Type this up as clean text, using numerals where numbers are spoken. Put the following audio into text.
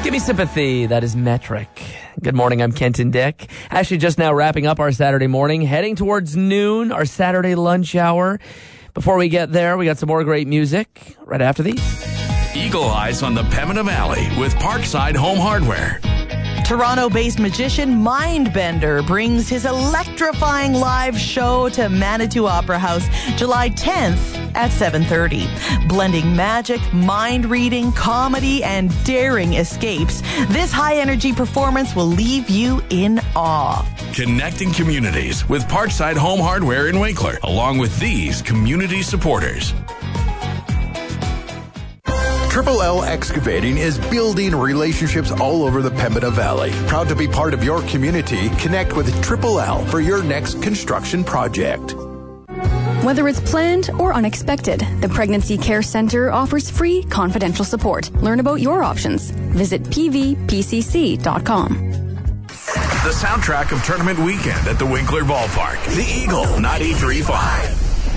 Give me sympathy. That is Metric. Good morning. I'm Kenton Dick. Actually, just now wrapping up our Saturday morning, heading towards noon, our Saturday lunch hour. Before we get there, we got some more great music right after these. Eagle Eyes on the Pembina Valley with Parkside Home Hardware. Toronto-based magician Mindbender brings his electrifying live show to Manitou Opera House July 10th at 7:30. Blending magic, mind reading, comedy, and daring escapes, this high-energy performance will leave you in awe. Connecting communities with Parkside Home Hardware in Winkler, along with these community supporters. Triple L Excavating is building relationships all over the Pembina Valley. Proud to be part of your community. Connect with Triple L for your next construction project. Whether it's planned or unexpected, the Pregnancy Care Centre offers free, confidential support. Learn about your options. Visit pvpcc.com. The soundtrack of tournament weekend at the Winkler Ballpark. The Eagle 93.5.